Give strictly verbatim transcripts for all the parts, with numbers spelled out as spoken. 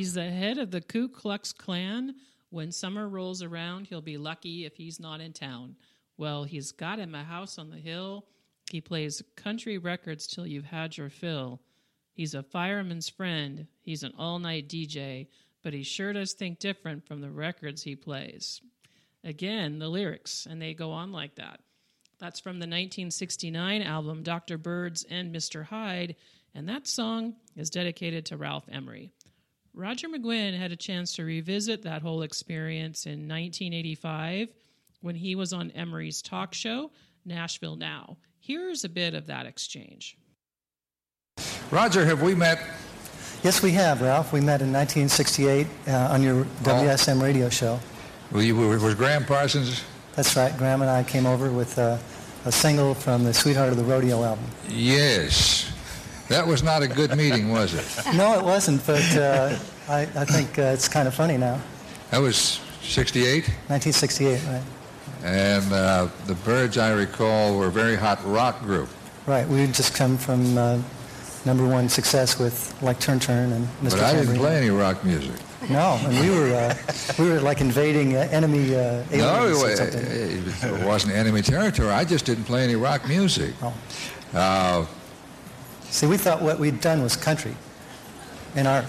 He's the head of the Ku Klux Klan. When summer rolls around, he'll be lucky if he's not in town. Well, he's got him a house on the hill. He plays country records till you've had your fill. He's a fireman's friend. He's an all-night D J, but he sure does think different from the records he plays. Again, the lyrics, and they go on like that. That's from the nineteen sixty-nine album Doctor Birds and Mister Hyde, and that song is dedicated to Ralph Emery. Roger McGuinn had a chance to revisit that whole experience in nineteen eighty-five when he was on Emery's talk show, Nashville Now. Here's a bit of that exchange. Roger, have we met? Yes, we have, Ralph. We met in nineteen sixty-eight uh, on your W S M oh. radio show. Were you, was Graham Parsons? That's right. Graham and I came over with uh, a single from the Sweetheart of the Rodeo album. Yes. That was not a good meeting, was it? No, it wasn't, but uh, I, I think uh, it's kind of funny now. That was sixty-eight? nineteen sixty-eight, right. And uh, the Byrds, I recall, were a very hot rock group. Right. We had just come from uh, number one success with like Turn Turn and Mister But I Tambourine. didn't play any rock music. No, and we were uh, we were like invading uh, enemy uh, aliens no, or it, something. it wasn't enemy territory. I just didn't play any rock music. Oh. Uh, See, we thought what we'd done was country in art.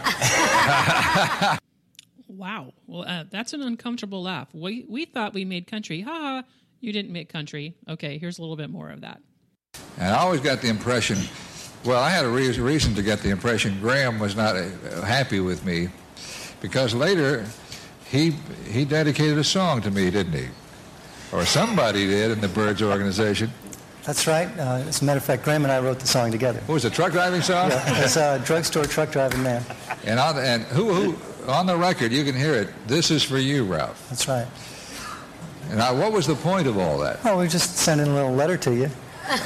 Wow. Well, uh, that's an uncomfortable laugh. We we thought we made country. Ha ha. You didn't make country. Okay, here's a little bit more of that. And I always got the impression, well, I had a re- reason to get the impression Graham was not uh, happy with me, because later he he dedicated a song to me, didn't he? Or somebody did in the Byrds organization. That's right. Uh, as a matter of fact, Graham and I wrote the song together. What was it, a truck driving song? Yeah, it's a drugstore truck driving man. And on, and who, who on the record, you can hear it, "This is for you, Ralph." That's right. And I, what was the point of all that? Oh, we just sent in a little letter to you.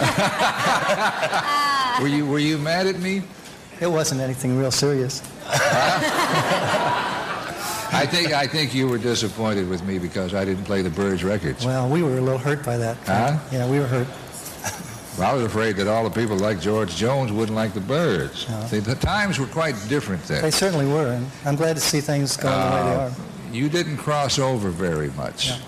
were you were you mad at me? It wasn't anything real serious. I think I think you were disappointed with me because I didn't play the Byrds records. Well, we were a little hurt by that. Huh? Yeah, we were hurt. Well, I was afraid that all the people like George Jones wouldn't like the Byrds. No. See, the times were quite different then. They certainly were, and I'm glad to see things going uh, the way they are. You didn't cross over very much. No.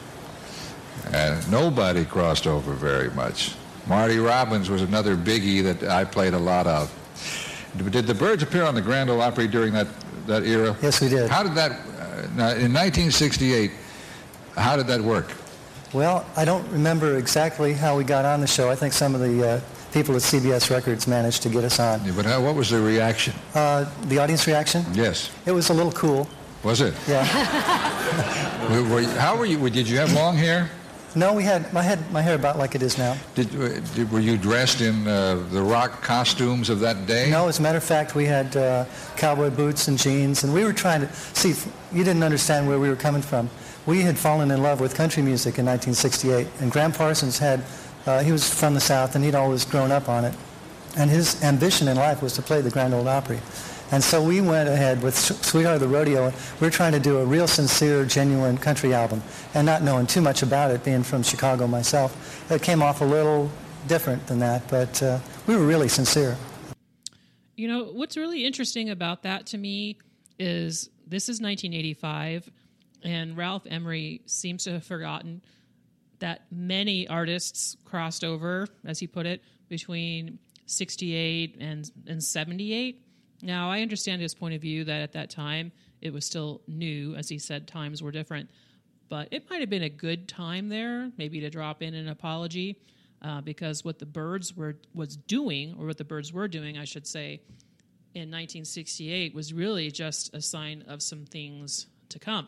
And nobody crossed over very much. Marty Robbins was another biggie that I played a lot of. Did the Byrds appear on the Grand Ole Opry during that, that era? Yes, we did. How did that, uh, now, in nineteen sixty-eight, how did that work? Well, I don't remember exactly how we got on the show. I think some of the uh, people at C B S Records managed to get us on. Yeah, but how, what was the reaction? Uh, the audience reaction? Yes. It was a little cool. Was it? Yeah. were, were you, how were you? Did you have long hair? No, we had my head, my hair about like it is now. Did, did were you dressed in uh, the rock costumes of that day? No, as a matter of fact, we had uh, cowboy boots and jeans, and we were trying to see. You didn't understand where we were coming from. We had fallen in love with country music in nineteen sixty-eight, and Graham Parsons had. Uh, he was from the South, and he'd always grown up on it, and his ambition in life was to play the Grand Ole Opry. And so we went ahead with Sweetheart of the Rodeo. We were trying to do a real sincere, genuine country album, and not knowing too much about it, being from Chicago myself. It came off a little different than that, but uh, we were really sincere. You know, what's really interesting about that to me is this is nineteen eighty-five, and Ralph Emery seems to have forgotten that many artists crossed over, as he put it, between sixty-eight and, and seventy-eight. Now, I understand his point of view that at that time it was still new. As he said, times were different. But it might have been a good time there, maybe to drop in an apology, uh, because what the Byrds were was doing, or what the Byrds were doing, I should say, in nineteen sixty-eight was really just a sign of some things to come.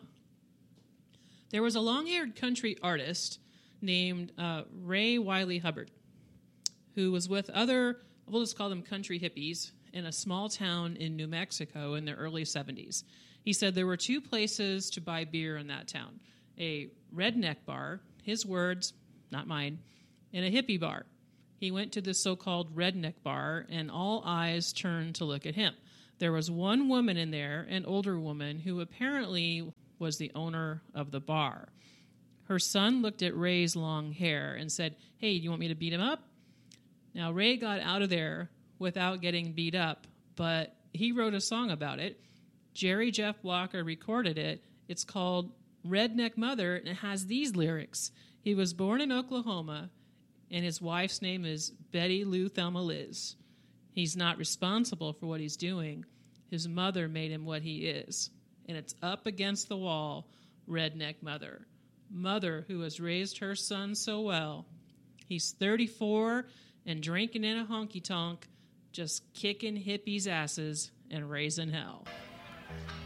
There was a long-haired country artist named uh, Ray Wiley Hubbard, who was with other, we'll just call them country hippies, in a small town in New Mexico in the early seventies. He said there were two places to buy beer in that town, a redneck bar, his words, not mine, and a hippie bar. He went to the so-called redneck bar, and all eyes turned to look at him. There was one woman in there, an older woman, who apparently was the owner of the bar. Her son looked at Ray's long hair and said, "Hey, do you want me to beat him up?" Now, Ray got out of there without getting beat up, but he wrote a song about it, Jerry Jeff Walker recorded it. It's called Redneck Mother, and it has these lyrics. He was born in Oklahoma, and his wife's name is Betty Lou Thelma Liz. He's not responsible for what he's doing. His mother made him what he is. And it's up against the wall, Redneck Mother. Mother who has raised her son so well. He's thirty-four and drinking in a honky-tonk, just kicking hippies' asses and raising hell.